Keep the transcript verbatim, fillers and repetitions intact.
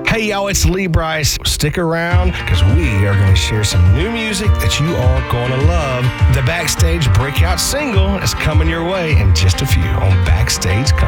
Hey y'all, it's Lee Brice. Stick around because we are going to share some new music that you are going to love. The Backstage breakout single is coming your way in just a few on Backstage Country.